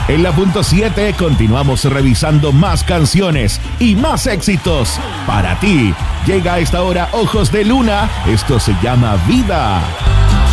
En la punto 7 continuamos revisando más canciones y más éxitos. Para ti, llega a esta hora Ojos de Luna. Esto se llama Vida.